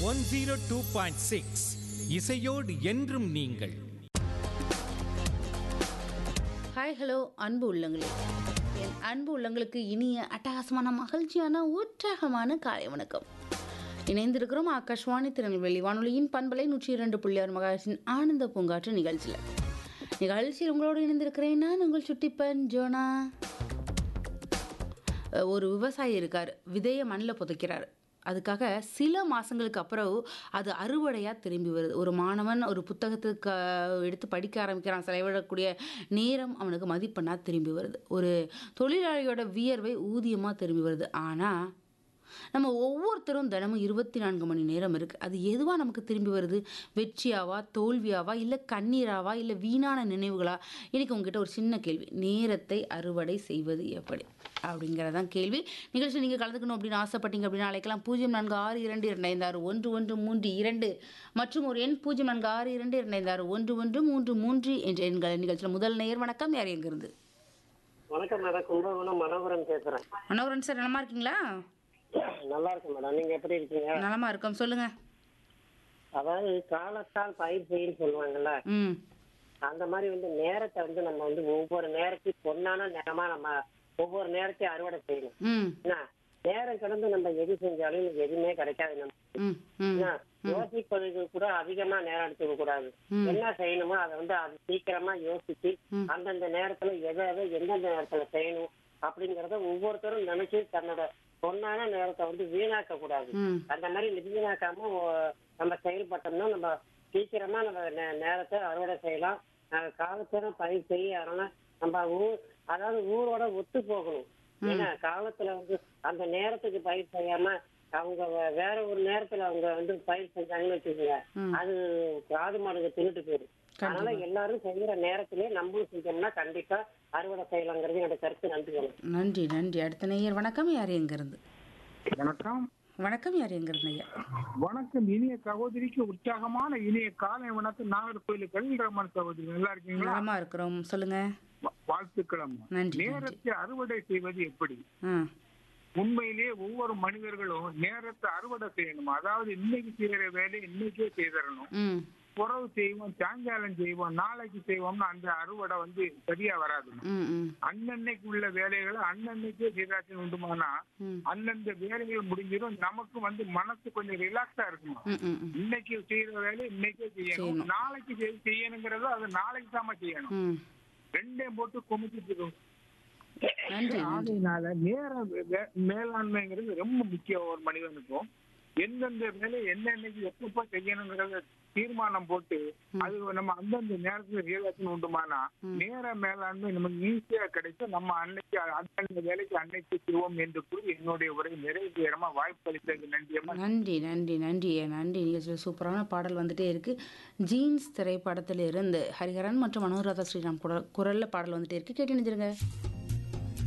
102.6 இசையோடு என்றும் நீங்கள். ஹாய் ஹலோ அன்பு உள்ளங்களே, என் அன்பு உள்ளங்களுக்கு இனிய அட்டகாசமான மகிழ்ச்சியான உற்சாகமான காலை வணக்கம். இணைந்திருக்கிறோம் ஆகாஷ்வாணி திருநெல்வேலி வானொலியின் பண்பலை 102.6 மெகாஹெர்ட்ஸின் ஆனந்த பூங்காற்று நிகழ்ச்சியில் உங்களோடு இணைந்திருக்கிறேன் நான் உங்கள் சுட்டிப்பன் ஜோனா. ஒரு விவசாயி இருக்கார், விதையை மண்ணில் புதைக்கிறார். அதுக்காக சில மாதங்களுக்கு அப்புறம் அது அறுவடையாக திரும்பி வருது. ஒரு மாணவன் ஒரு புத்தகத்துக்கு எடுத்து படிக்க ஆரம்பிக்கிறான், செலவிடக்கூடிய நேரம் அவனுக்கு மதிப்பெண்ணாக திரும்பி வருது. ஒரு தொழிலாளியோட வியர்வை ஊதியமாக திரும்பி வருது. ஆனால் நம்ம ஒவ்வொருத்தரும் தினமும் 24 மணி நேரம் இருக்குது. அது எதுவாக நமக்கு திரும்பி வருது? வெற்றியாவா, தோல்வியாவா, இல்லை கண்ணீராவா, இல்லை வீணான நினைவுகளா? இன்றைக்கி உங்ககிட்ட ஒரு சின்ன கேள்வி, நேரத்தை அறுவடை செய்வது எப்படி அப்படிங்கிறதான் கேள்வி. நிகழ்ச்சி நீங்கள் கலந்துக்கணும் அப்படின்னு ஆசைப்பட்டீங்க அப்படின்னா அழைக்கலாம் 0462256113 மற்றும் ஒரு எண் 0462256133 என்ற எண்கள். நிகழ்ச்சியில் முதல் நேயர் வணக்கம், யார் எங்கிருந்து? வணக்கம் மேடம், கும்பகோணம் மனோகரன் பேசுறேன். மனோகரன் சார், நலமா இருக்கீங்களா? நல்லா இருக்கு மேடம், நீங்க எப்படி இருக்கீங்க? நலமா இருக்கோம், சொல்லுங்க. அதாவது காலத்தால் பயிர் செய்யன்னு சொல்லுவாங்கல்ல, அந்த மாதிரி நேரத்தை நம்ம ஒவ்வொரு நேரத்தையும் பொன்னான நேரமா நம்ம ஒவ்வொரு நேரத்தையும் அறுவடை செய்யணும். என்ன நேரம் கடந்து நம்ம எது செஞ்சாலும் எதுவுமே கிடைக்காது. நம்ம யோசிப்பதுக்கு கூட அதிகமா நேரம் எடுத்துக்க கூடாது. என்ன செய்யணுமோ அதை அது சீக்கிரமா யோசிச்சு அந்தந்த நேரத்துல எதை எந்தெந்த நேரத்துல செய்யணும் அப்படிங்கறத ஒவ்வொருத்தரும் நினைச்சு தன்னோட பொன்னான நேரத்தை வீணாக்க கூடாது. அந்த மாதிரி வீணாக்காம நம்ம செயல்பட்டோம்னா நம்ம சீக்கிரமா நம்ம நேரத்தை அறுவடை செய்யலாம். காலத்தோட பயிர் செய்ய நம்ம அதாவது ஊரோட ஒத்து போகணும். ஏன்னா காலத்துல அந்த நேரத்துக்கு பயிர் செய்யாம அவங்க வேற ஒரு நேரத்துல அவங்க பயிர் செஞ்சாங்கன்னு வச்சுக்கோங்க, அது காது மாடுக்கு தின்னுட்டு போயிடும். அதனால எல்லாரும் செய்யற நேரத்திலேயே நம்மளும் செஞ்சோம்னா கண்டிப்பா அறுவடை செய்யலாங்கிறது என்னோட கருத்து. நன்றி நன்றி. அடுத்த நேயர் வணக்கம், யார் எங்க இருந்து? வணக்கம். வணக்கம், யார் எங்க இருந்து ஐயா? வணக்கம், இனிய சகோதரிக்கு உற்சாகமான இனிய காலை வணக்கம். நாகர்கோயில் கலிரமன் சகோதரி, நல்லா இருக்கீங்களா? நலமா இருக்கிறோம், சொல்லுங்க. வாழ்த்துக்கள். நேரத்தை அறுவடை செய்வது எப்படி? உண்மையிலேயே ஒவ்வொரு மனிதர்களும் நேரத்தை அறுவடை செய்யணும். அதாவது இன்னைக்கு செய்யற வேலையை இன்னைக்கே செய்தரணும். புறவு செய்வோம், சாயங்காலம் செய்வோம், நாளைக்கு செய்வோம்னு அந்த அறுவடை சரியா வராது. அன்னன்னைக்கு உள்ள வேலைகளை அன்னன்னைக்கே செய்தாச்சு உண்டுமானா அந்தந்த வேலைகள் முடிஞ்சிடும். நமக்கு மனசு கொஞ்சம் ரிலாக்ஸா இருக்குமா. இன்னைக்கு செய்யற வேலையை இன்னைக்கே செய்யணும், நாளைக்கு செய்யணுங்கிறத அது நாளைக்கு தாம செய்யணும். ரெண்டையும் போட்டு குமிச்சிட்டு இருக்கும். அதனால நேர மேலாண்மைங்கிறது ரொம்ப முக்கியம். ஒரு மனிதனுக்கும் எந்தெந்த வேலை என்னன்னைக்கு எப்பப்ப செய்யணுங்கிறத தீர்மானம் போட்டு அது நம்ம அந்தந்த நேரத்துல ரியலாக்ஷன் உண்டுமானா நேர மேலாண்மை நமக்கு ஈஸியா கிடைக்கும். நம்ம அன்னைக்கு அந்தந்த வேலைக்கு அன்னைக்கு செய்வோம் என்று கூறி என்னுடைய உரை நிறைவேறமா வாய்ப்பு அளித்தது. நன்றியம்மா. நன்றி நன்றி நன்றி நன்றி. நிகழ்ச்சியில் சூப்பரான பாடல் வந்துட்டே இருக்கு. ஜீன்ஸ் திரைப்படத்தில் இருந்து ஹரிஹரன் மற்றும் அனுராதா ஸ்ரீராம் குரல்ல பாடல் வந்துட்டே இருக்கு, கேட்டு நினைச்சிருங்க.